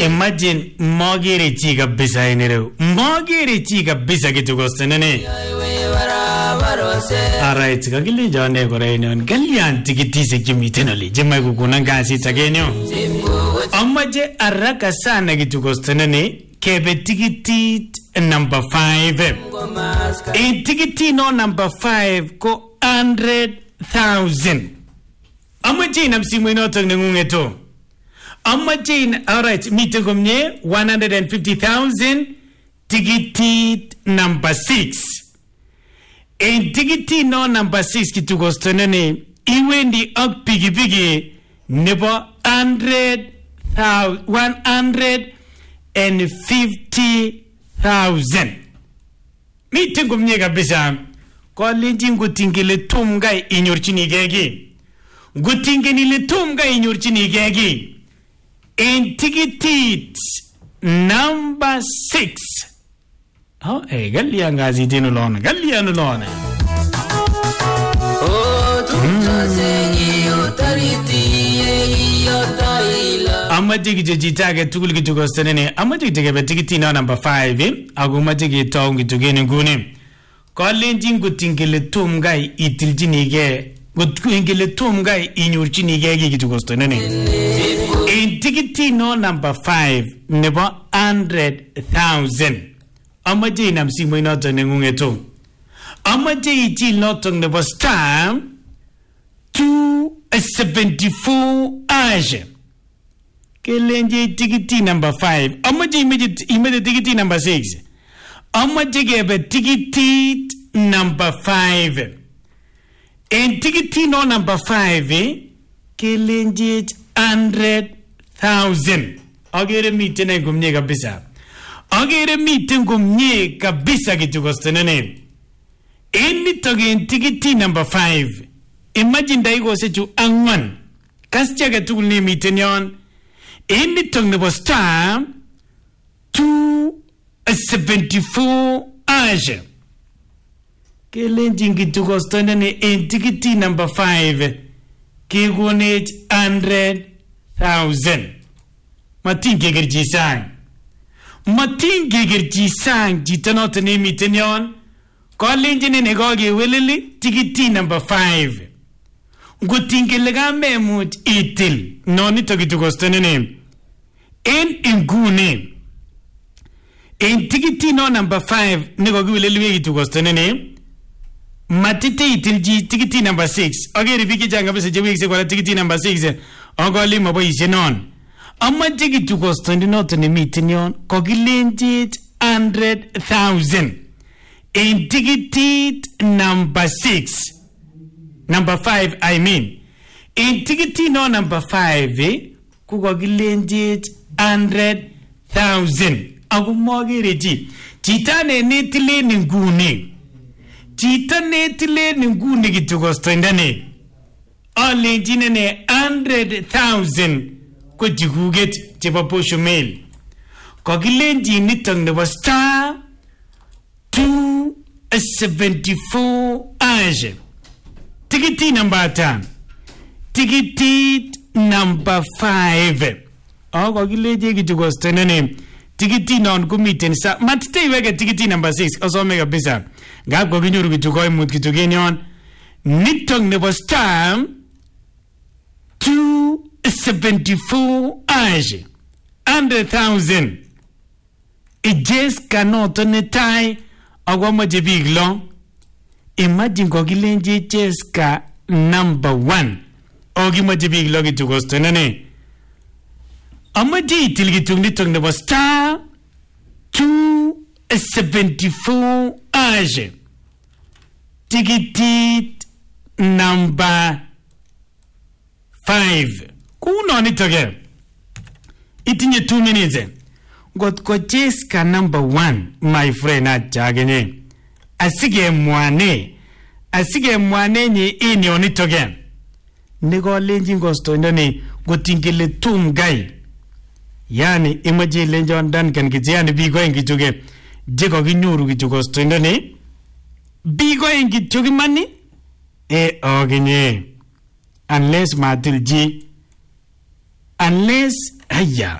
Imagine magere chi kabisa inero. Magere chi kabisa kitu kostenene. Alright, kagili jane koreino. Galian tikiti se kimitenoli. Jema kukuna ngasi tagenyo. Amaje araka sana kitu kostenene. Kebe tikiti number 5. Tikiti no number 5 ko 100,000. Amaje namsimu inoto ngungeto. Amajin, alright, meeting komye 150,000 tikiti number 6. En tikiti no number 6 kitugostonene iwendi ak pigi nebo 150,000. Meeting komye kabisa. Kolenji ngutingile tumgai inyorchinigegi. Ngutingile tumgai inyorchinigegi. In ticket number 6. Oh, gallia ngazi tino lona. Gallia no lona. Amati kijita ke tukul kitugostene. Amati kitege ticket number 5. Agumati kitong kitugene ngune. Kolenji ngutingile tumgai itiljinige. Ngutingile tumgai inyurchinige kitugostene. In tikiti no number 5 nebo 100,000. Amaje namsimu inoto nengungeto. Amaje itil notong nebo star 274 age. Kelenje tikiti number 5. Amaje imede tikiti number 6. Amaje gebe tikiti number 5. In tikiti no number 5 kelenje 100,000. Agere meeting kumye kabisa. Agere meeting kumye kabisa kitugostene. Eni togen tikiti number 5. Imagine daigo sechu angwan. Kascha gatul ni meeting yon. Eni tong nebo star 274 age. Kelenjin kitugostene en tikiti number 5. Kigonage 100,000. Matinge gerjisang. Matinge gerjisang jitanot ne mitenyon. Kolenjine ne goge welili tikiti number 5. Ngutinge lega memut itil. Noni tokitugostene ne. En ingune. En tikiti no number 5 ne goge welili kitugostene ne. Matite itilji tikiti number 6. Okay, ripiki janga pese jewikse kwa tikiti number 6. Ogoli mabo isenon. Amma tikitu kostondi noto ne mitinyon. Kogilenjit 100,000. In tikiti number 6. Number 5 I mean. In tikiti no number 5 kukogilenjit 100,000. Agumogereji. Chitane netile ningune. Chita netile ningune kitugostondane. Olenjine ne 100,000 ko jiguget chebo posho mail. Kogilenji nitong nebo star 274 age. Tikiti number 10. Tikiti number 5. Kogilenji kitugostondane. Tikiti non kumiten sa matite iwege tikiti number 6 osome kabisa. Gab koginyoru kitugoi mut kitugenyon. Nitong nebo star 274 age 100,000. Ijes kanoto netai agwamaje big long. Imagine kogilenje Jeska number 1. Ogimaje big long itugostonane. Amaje itilgitung nitong nebo star 274 age. Tikiti number 5. Kuno nitoge. Itinye 2 minutes. Got ko Jeska number 1, my friend ajagenye. Asige mwane nye ini onitoge. Nigo lenji ngosto ndone gotingile tumgai. Yani imaji lenjon dan kan kijani bigo engi chuge. Jeko ginyuru kichugosto ndone. Bigo engi chugi mani. Oginye. Unless matilji. Unless haya.